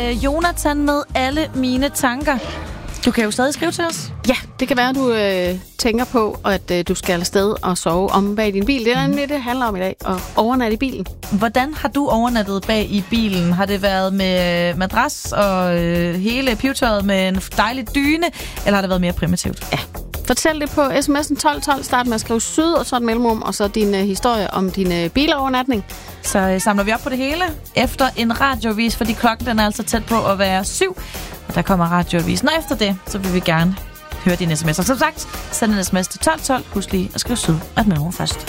Jonathan med alle mine tanker. Du kan jo stadig skrive til os. Ja, det kan være, at du tænker på, at du skal afsted og sove om bag din bil. Det er nemlig det handler om i dag, at overnatte i bilen. Hvordan har du overnattet bag i bilen? Har det været med madras og hele pivetøjet med en dejlig dyne, eller har det været mere primitivt? Ja. Fortæl det på sms'en 1212. Start med at skrive syd, og så et mellemrum, og så din historie om din bilovernatning. Så samler vi op på det hele efter en radioavis, fordi klokken den er altså tæt på at være 7. Og der kommer radioavisen, og efter det, så vil vi gerne høre dine sms'er. Som sagt, send en sms til 1212. Husk lige at skrive syd og et mellemrum først.